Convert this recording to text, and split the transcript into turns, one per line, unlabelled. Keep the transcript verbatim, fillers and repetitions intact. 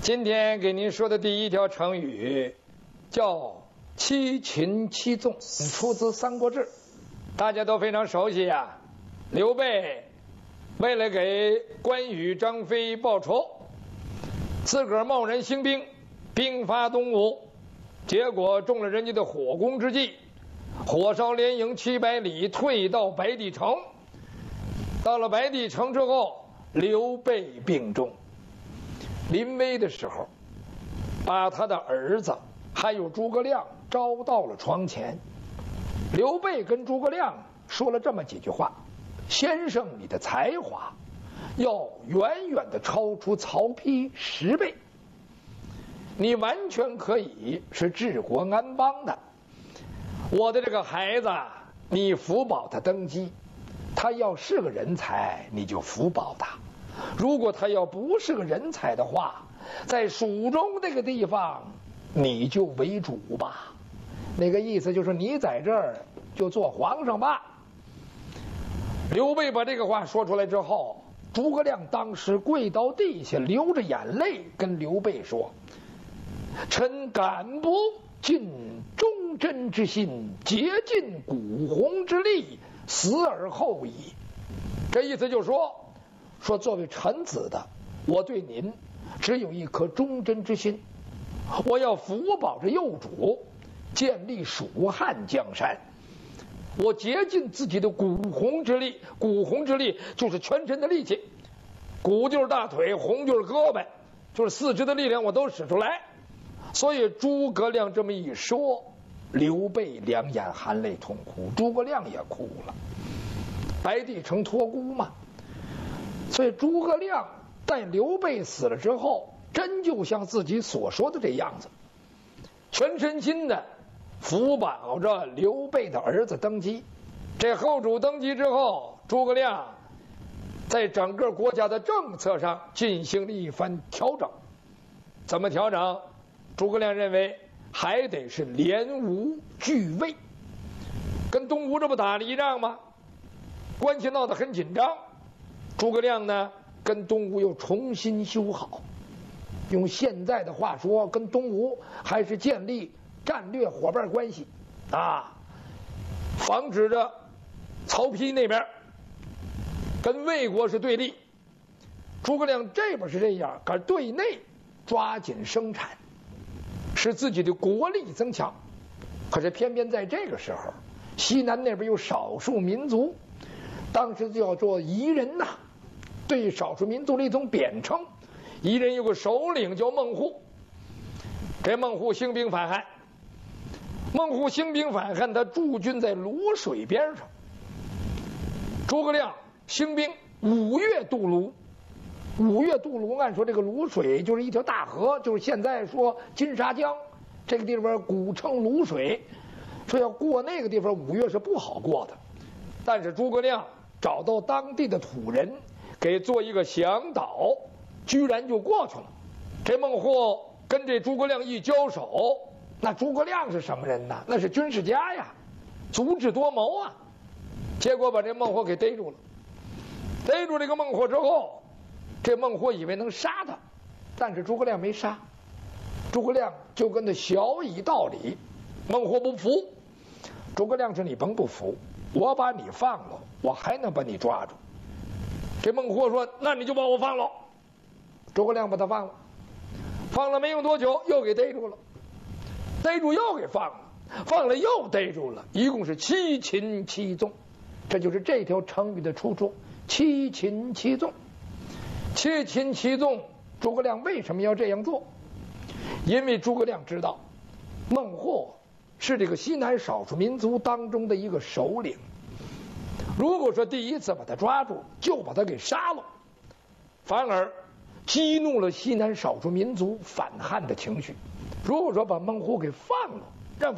今天给您说的第一条成语叫七擒七纵，出自《三国志》，大家都非常熟悉呀。刘备为了给关羽、张飞报仇，自个儿贸然兴兵，兵发东吴，结果中了人家的火攻之计，火烧连营七百里，退到白帝城。到了白帝城之后，刘备病重，临危的时候，把他的儿子还有诸葛亮招到了床前。刘备跟诸葛亮说了这么几句话：先生，你的才华要远远的超出曹丕十倍，你完全可以是治国安邦的。我的这个孩子，你辅保他登基，他要是个人才，你就辅保他；如果他要不是个人才的话，在蜀中这个地方，你就为主吧。那个意思就是你在这儿就做皇上吧。刘备把这个话说出来之后，诸葛亮当时跪到地下，流着眼泪跟刘备说：臣敢不尽忠贞之心，竭尽鼓鸿之力，死而后已。这意思就是说，说作为臣子的，我对您只有一颗忠贞之心，我要辅保着幼主建立蜀汉江山，我竭尽自己的鼓鸿之力。鼓鸿之力就是全身的力气，鼓就是大腿，鸿就是胳膊，就是四肢的力量我都使出来。所以诸葛亮这么一说，刘备两眼含泪痛哭，诸葛亮也哭了。白帝城托孤嘛，所以诸葛亮在刘备死了之后，真就像自己所说的这样子，全身心的辅保着刘备的儿子登基。这后主登基之后，诸葛亮在整个国家的政策上进行了一番调整。怎么调整？诸葛亮认为还得是联吴拒魏，跟东吴这不打了一仗吗？关系闹得很紧张。诸葛亮呢，跟东吴又重新修好，用现在的话说，跟东吴还是建立战略伙伴关系啊，防止着曹丕那边跟魏国是对立。诸葛亮这边是这样，可是对内抓紧生产，使自己的国力增强。可是偏偏在这个时候，西南那边有少数民族，当时叫做夷人呐，对少数民族的一种贬称。夷人有个首领叫孟户，这孟户兴兵反汉。孟户兴兵反汉，他驻军在泸水边上。诸葛亮兴兵五月渡泸，五月渡泸，按说这个泸水就是一条大河，就是现在说金沙江这个地方古称泸水，说要过那个地方五月是不好过的。但是诸葛亮找到当地的土人，给做一个向导，居然就过去了。这孟获跟这诸葛亮一交手，那诸葛亮是什么人呢？那是军事家呀，足智多谋啊。结果把这孟获给逮住了。逮住这个孟获之后，这孟获以为能杀他，但是诸葛亮没杀。诸葛亮就跟他小以道理，孟获不服。诸葛亮说：你甭不服，我把你放了，我还能把你抓住。这孟获说：那你就把我放了。诸葛亮把他放了，放了没有多久又给逮住了，逮住又给放了，放了又逮住了，一共是七擒七纵。这就是这条成语的出处，七擒七纵。七擒七纵，诸葛亮为什么要这样做？因为诸葛亮知道孟获是这个西南少数民族当中的一个首领，如果说第一次把他抓住就把他给杀了，反而激怒了西南少数民族反汉的情绪。如果说把孟获给放了，